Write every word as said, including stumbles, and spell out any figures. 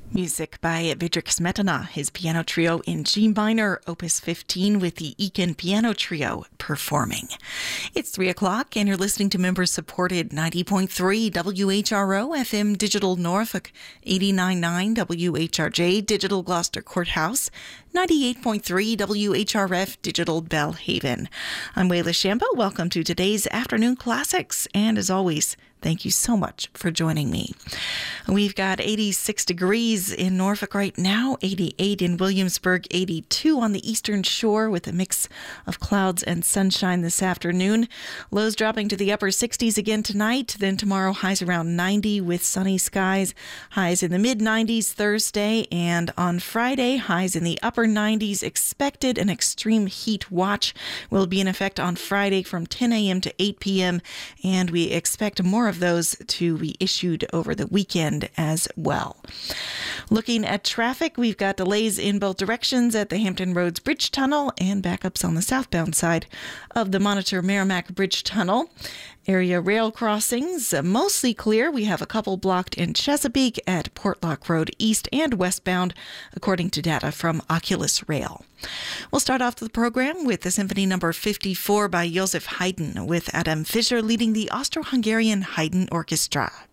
Music by Vidrik Smetana, his piano trio in G minor, opus fifteen, with the Eakin Piano Trio performing. It's three o'clock and you're listening to member-supported ninety point three W H R O F M Digital Norfolk, eighty-nine point nine W H R J Digital Gloucester Courthouse, ninety-eight point three W H R F Digital Bellhaven. I'm Wayla Shambo. Welcome to today's Afternoon Classics, and as always, thank you so much for joining me. We've got eighty-six degrees in Norfolk right now, eighty-eight in Williamsburg, eighty-two on the Eastern Shore with a mix of clouds and sunshine this afternoon. Lows dropping to the upper sixties again tonight. Then tomorrow, highs around ninety with sunny skies. Highs in the mid nineties Thursday, and on Friday, highs in the upper nineties. Expected an extreme heat watch will be in effect on Friday from ten a.m. to eight p.m., and we expect more of those to be issued over the weekend as well. Looking at traffic, we've got delays in both directions at the Hampton Roads Bridge Tunnel and backups on the southbound side of the Monitor Merrimack Bridge Tunnel. Area rail crossings mostly clear. We have a couple blocked in Chesapeake at Portlock Road East and westbound, according to data from Oculus Rail. We'll start off the program with the Symphony Number fifty-four by Joseph Haydn, with Adam Fischer leading the Austro-Hungarian Haydn Orchestra.